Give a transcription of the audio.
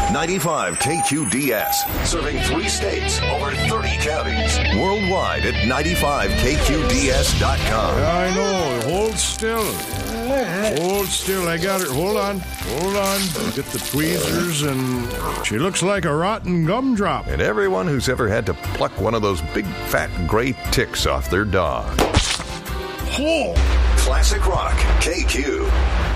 95 KQDS. Serving 3 states, over 30 counties. Worldwide at 95KQDS.com. I know. Hold still. Hold still. I got her. Hold on. Get the tweezers, and she looks like a rotten gumdrop. And everyone who's ever had to pluck one of those big, fat, gray ticks off their dog. Oh. Classic Rock, KQ.